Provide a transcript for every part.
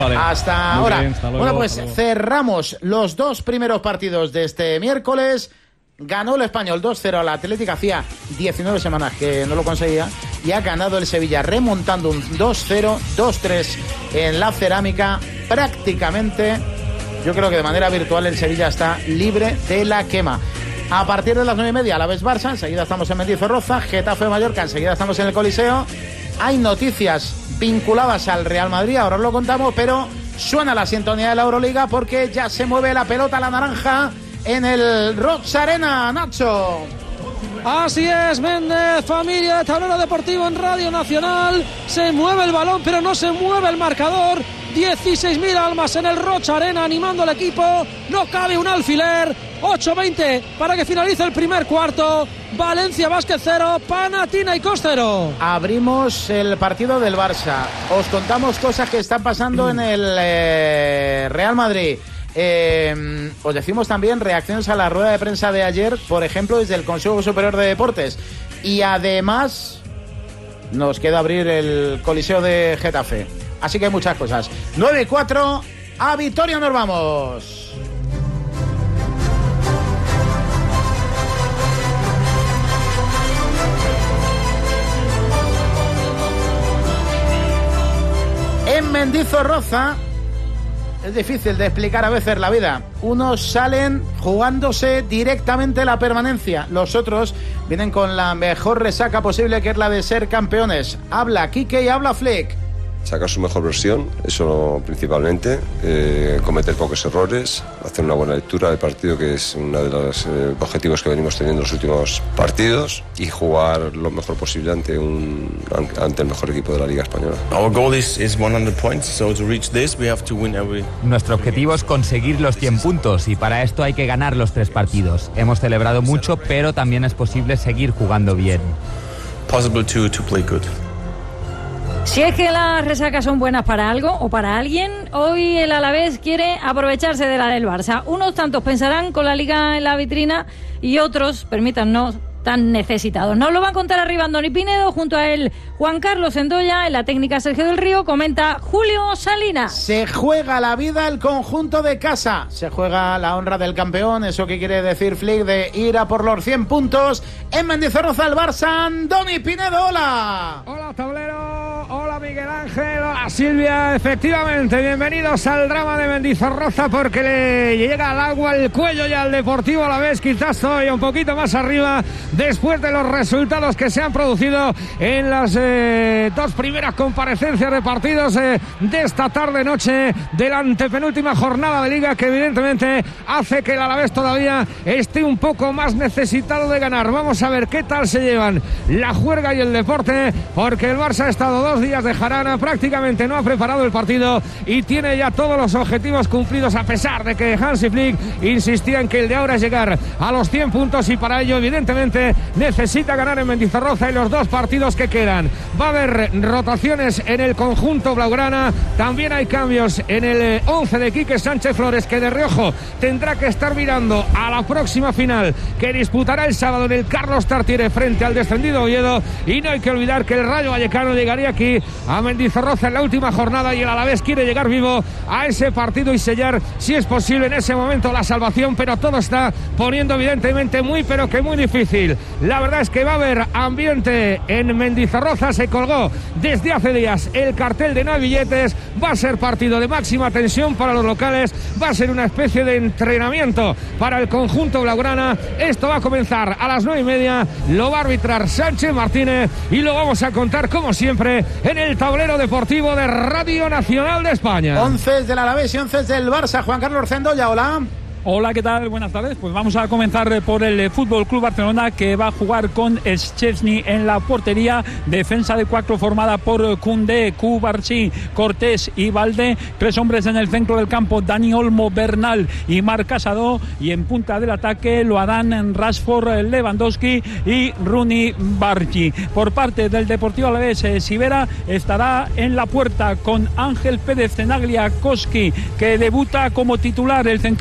Vale. Hasta ahora. Bien, hasta luego, Bueno, pues cerramos los 2 primeros partidos de este miércoles. Ganó el Español 2-0 a la Atlético, hacía 19 semanas que no lo conseguía, y ha ganado el Sevilla remontando un 2-0, 2-3 en la Cerámica. Prácticamente, yo creo que de manera virtual el Sevilla está libre de la quema. A partir de las 9:30, Alavés Barça, enseguida estamos en Mendizorroza, Getafe Mallorca, enseguida estamos en el Coliseo. Hay noticias vinculadas al Real Madrid, ahora os lo contamos, pero suena la sintonía de la Euroliga porque ya se mueve la pelota, la naranja, en el Roig Arena, Nacho. Así es, Méndez, familia de Tablero Deportivo en Radio Nacional. Se mueve el balón, pero no se mueve el marcador. 16.000 almas en el Roig Arena animando al equipo. No cabe un alfiler. 8:20 para que finalice el primer cuarto. Valencia Basket 0, Panathinaikos 0. Abrimos el partido del Barça. Os contamos cosas que están pasando en el Real Madrid. Os decimos también reacciones a la rueda de prensa de ayer, por ejemplo, desde el Consejo Superior de Deportes. Y además nos queda abrir el Coliseo de Getafe. Así que hay muchas cosas. 9-4, a Vitoria nos vamos. En Mendizorroza es difícil de explicar a veces la vida. Unos salen jugándose directamente la permanencia. Los otros vienen con la mejor resaca posible, que es la de ser campeones. Habla Quique y habla Flick. Sacar su mejor versión, eso principalmente, cometer pocos errores, hacer una buena lectura del partido, que es uno de los objetivos que venimos teniendo en los últimos partidos, y jugar lo mejor posible ante el mejor equipo de la Liga Española. Our goal is 100 points, so to reach this we have to win every. Nuestro objetivo es conseguir los 100 puntos y para esto hay que ganar los 3 partidos. Hemos celebrado mucho, pero también es posible seguir jugando bien. Possible to play good. Si es que las resacas son buenas para algo o para alguien, hoy el Alavés quiere aprovecharse de la del Barça. Unos tantos pensarán con la Liga en la vitrina y otros, permítanos, tan necesitados. Nos lo va a contar arriba Andoni Pinedo, junto a él Juan Carlos Endoya, en la técnica Sergio del Río, comenta Julio Salinas. Se juega la vida el conjunto de casa, se juega la honra del campeón, eso que quiere decir Flick, de ir a por los 100 puntos. En Mendizorroza el Barça, Andoni Pinedo, hola. Hola Tablero, hola Miguel Ángel, hola Silvia, efectivamente, bienvenidos al drama de Mendizorroza, porque le llega al agua el cuello ya al Deportivo Alavés, quizás hoy un poquito más arriba, después de los resultados que se han producido en las 2 primeras comparecencias de partidos de esta tarde-noche de la antepenúltima jornada de Liga, que evidentemente hace que el Alavés todavía esté un poco más necesitado de ganar. Vamos a ver qué tal se llevan la juerga y el deporte, porque el Barça ha estado 2 días de jarana, prácticamente no ha preparado el partido y tiene ya todos los objetivos cumplidos, a pesar de que Hansi Flick insistía en que el de ahora es llegar a los 100 puntos, y para ello evidentemente necesita ganar en Mendizorroza en los 2 partidos que quedan. Va a haber rotaciones en el conjunto blaugrana, también hay cambios en el 11 de Quique Sánchez Flores, que de reojo tendrá que estar mirando a la próxima final que disputará el sábado en el Carlos Tartiere frente al descendido Oviedo. Y no hay que olvidar que el Rayo Vallecano llegaría aquí a Mendizorroza en la última jornada, y el Alavés quiere llegar vivo a ese partido y sellar, si es posible, en ese momento la salvación, pero todo está poniendo evidentemente muy pero que muy difícil. La verdad es que va a haber ambiente en Mendizorroza, se colgó desde hace días el cartel de no hay billetes, va a ser partido de máxima tensión para los locales, va a ser una especie de entrenamiento para el conjunto blaugrana. Esto va a comenzar a las 9:30, lo va a arbitrar Sánchez Martínez y lo vamos a contar como siempre en el tablero deportivo de Radio Nacional de España. 11 del Alavés y 11 del Barça. Juan Carlos Endoya, hola. Hola, ¿qué tal? Buenas tardes. Pues vamos a comenzar por el Fútbol Club Barcelona, que va a jugar con Szczęsny en la portería. Defensa de 4 formada por Koundé, Cubarsí, Cortés y Valde. 3 hombres en el centro del campo: Dani Olmo, Bernal y Marc Casado. Y en punta del ataque lo harán Rashford, Lewandowski y Rooney Bargi. Por parte del Deportivo Alavés, Sivera estará en la puerta con Ángel Pérez Tenaglia Koski, que debuta como titular. El central finlandés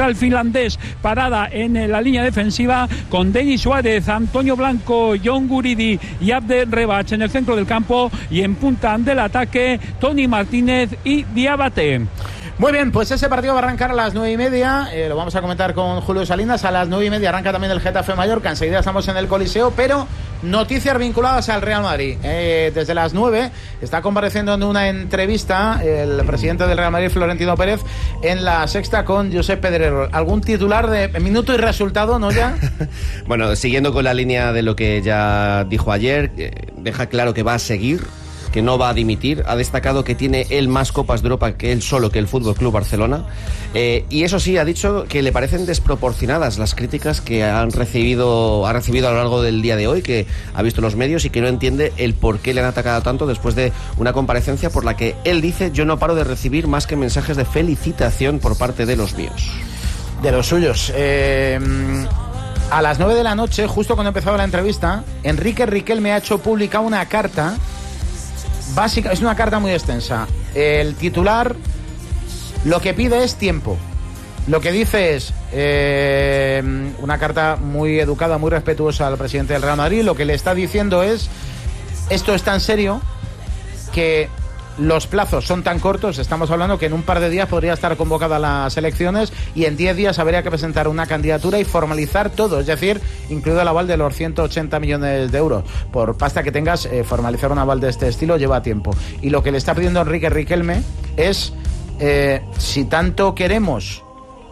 Andés parada en la línea defensiva con Denis Suárez, Antonio Blanco, John Guridi y Abde Rebach en el centro del campo, y en punta del ataque Tony Martínez y Diabate. Muy bien, pues ese partido va a arrancar a las 9:30, lo vamos a comentar con Julio Salinas. A las 9:30 arranca también el Getafe Mallorca, enseguida estamos en el Coliseo, pero noticias vinculadas al Real Madrid. Desde las 9 está compareciendo en una entrevista el presidente del Real Madrid, Florentino Pérez, en La Sexta con Josep Pedrerol. ¿Algún titular de minuto y resultado, no ya? Bueno, siguiendo con la línea de lo que ya dijo ayer, deja claro que va a seguir, que no va a dimitir. Ha destacado que tiene él más Copas de Europa que él solo, que el Fútbol Club Barcelona, y eso sí, ha dicho que le parecen desproporcionadas las críticas que ha recibido a lo largo del día de hoy, que ha visto en los medios, y que no entiende el por qué le han atacado tanto después de una comparecencia por la que él dice: yo no paro de recibir más que mensajes de felicitación por parte de los míos. De los suyos. A las 9 de la noche, justo cuando empezaba la entrevista, Enrique Riquelme ha hecho pública una carta básica, es una carta muy extensa. El titular lo que pide es tiempo. Lo que dice es una carta muy educada, muy respetuosa al presidente del Real Madrid. Lo que le está diciendo es: esto es tan serio que los plazos son tan cortos, estamos hablando que en un par de días podría estar convocadas las elecciones y en 10 días habría que presentar una candidatura y formalizar todo, es decir, incluido el aval de los 180 millones de euros. Por pasta que tengas, formalizar un aval de este estilo lleva tiempo. Y lo que le está pidiendo Enrique Riquelme es, si tanto queremos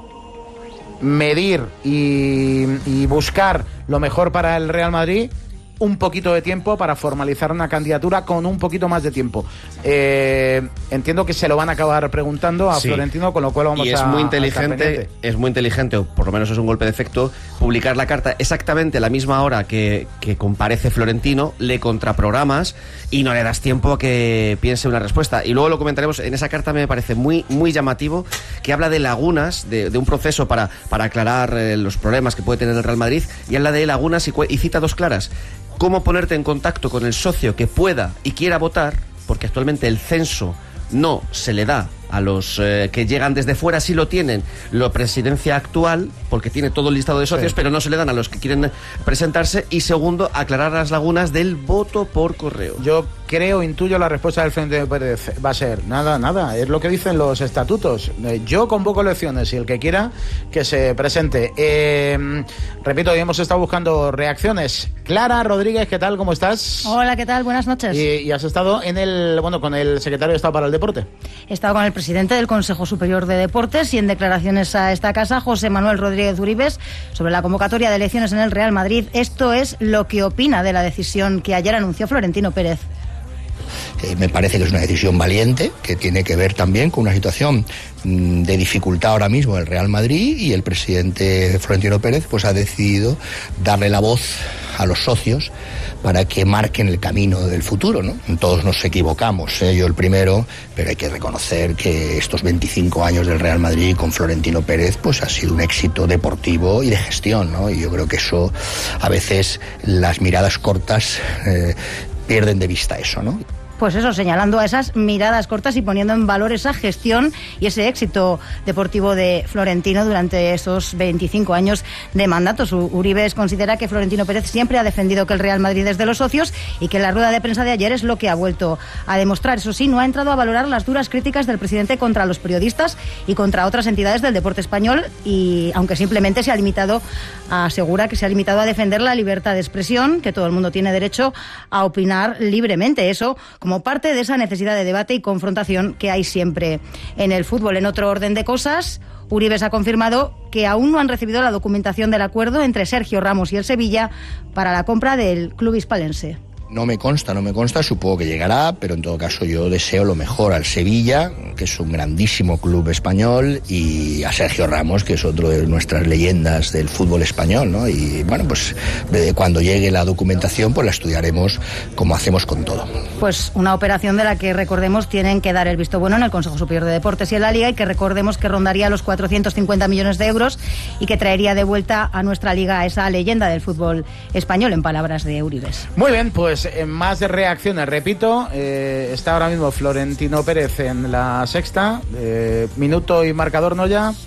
medir y buscar lo mejor para el Real Madrid, un poquito de tiempo para formalizar una candidatura con un poquito más de tiempo. Entiendo que se lo van a acabar preguntando a Florentino, con lo cual vamos a... Y es muy inteligente, o por lo menos es un golpe de efecto, publicar la carta exactamente a la misma hora que comparece Florentino, le contraprogramas y no le das tiempo a que piense una respuesta. Y luego lo comentaremos. En esa carta me parece muy, muy llamativo que habla de lagunas, de un proceso para aclarar los problemas que puede tener el Real Madrid, y habla de lagunas y cita dos claras: cómo ponerte en contacto con el socio que pueda y quiera votar, porque actualmente el censo no se le da a los que llegan desde fuera, sí lo tienen la presidencia actual, porque tiene todo el listado de socios, pero no se le dan a los que quieren presentarse. Y segundo, aclarar las lagunas del voto por correo. Yo intuyo la respuesta del Frente de Pérez va a ser nada, es lo que dicen los estatutos. Yo convoco elecciones y el que quiera que se presente. Repito, hoy hemos estado buscando reacciones. Clara Rodríguez, ¿qué tal? ¿Cómo estás? Hola, ¿qué tal? Buenas noches. Y has estado con el secretario de Estado para el Deporte. He estado con el presidente del Consejo Superior de Deportes y en declaraciones a esta casa, José Manuel Rodríguez Uribes, sobre la convocatoria de elecciones en el Real Madrid. Esto es lo que opina de la decisión que ayer anunció Florentino Pérez. Me parece que es una decisión valiente, que tiene que ver también con una situación de dificultad ahora mismo del Real Madrid, y el presidente Florentino Pérez pues ha decidido darle la voz a los socios para que marquen el camino del futuro, ¿no? Todos nos equivocamos, yo el primero, pero hay que reconocer que estos 25 años del Real Madrid con Florentino Pérez pues ha sido un éxito deportivo y de gestión, ¿no? Y yo creo que eso, a veces las miradas cortas pierden de vista eso, ¿no? Pues eso, señalando a esas miradas cortas y poniendo en valor esa gestión y ese éxito deportivo de Florentino durante esos 25 años de mandato. Uribes considera que Florentino Pérez siempre ha defendido que el Real Madrid es de los socios y que la rueda de prensa de ayer es lo que ha vuelto a demostrar. Eso sí, no ha entrado a valorar las duras críticas del presidente contra los periodistas y contra otras entidades del deporte español, y aunque simplemente asegura que se ha limitado a defender la libertad de expresión, que todo el mundo tiene derecho a opinar libremente. Eso como parte de esa necesidad de debate y confrontación que hay siempre en el fútbol. En otro orden de cosas, Uribes ha confirmado que aún no han recibido la documentación del acuerdo entre Sergio Ramos y el Sevilla para la compra del club hispalense. No me consta, supongo que llegará, pero en todo caso yo deseo lo mejor al Sevilla, que es un grandísimo club español, y a Sergio Ramos, que es otro de nuestras leyendas del fútbol español, ¿no? Y bueno, pues cuando llegue la documentación pues la estudiaremos como hacemos con todo. Pues una operación de la que, recordemos, tienen que dar el visto bueno en el Consejo Superior de Deportes y en la Liga, y que recordemos que rondaría los 450 millones de euros y que traería de vuelta a nuestra Liga a esa leyenda del fútbol español, en palabras de Uribes. Muy bien, pues más de reacciones, repito, está ahora mismo Florentino Pérez en La Sexta, minuto y marcador, ¿no ya?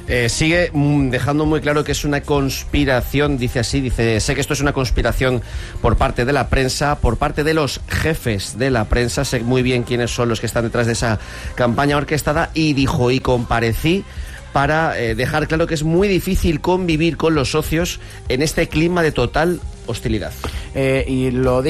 Sigue dejando muy claro que es una conspiración, dice así, sé que esto es una conspiración por parte de la prensa, por parte de los jefes de la prensa, sé muy bien quiénes son los que están detrás de esa campaña orquestada, y dijo, y comparecí para dejar claro que es muy difícil convivir con los socios en este clima de total hostilidad. Y lo